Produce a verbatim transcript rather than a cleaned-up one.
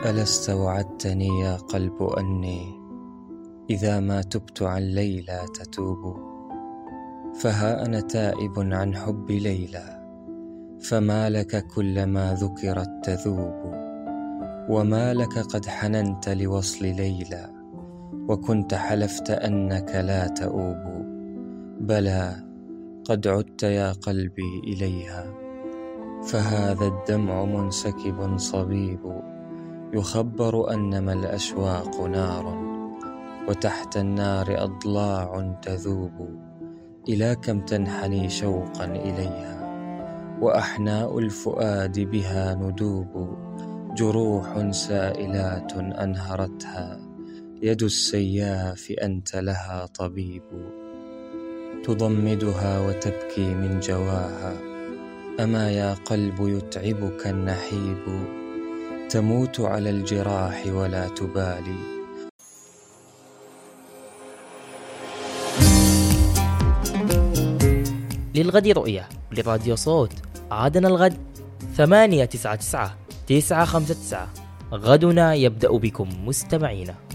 ألا استوعدتني يا قلب أني إذا ما تبت عن ليلى تتوب؟ فها أنا تائب عن حب ليلى، فما لك كلما ذكرت تذوب؟ وما لك قد حننت لوصل ليلى، وكنت حلفت أنك لا تؤوب؟ بلى قد عدت يا قلبي إليها، فهذا الدمع منسكب صبيب، يخبر أنما الأشواق نار، وتحت النار أضلاع تذوب. إلى كم تنحني شوقا إليها، وأحناء الفؤاد بها ندوب. جروح سائلات أنهرتها يد السياف، أنت لها طبيب. تضمدها وتبكي من جواها، أما يا قلب يتعبك النحيب؟ تموت على الجراح ولا تبالي. للغد رؤية لراديو صوت. عادنا الغد ثمانية تسعة تسعة تسعة خمسة تسعة. غدنا يبدأ بكم مستمعينا.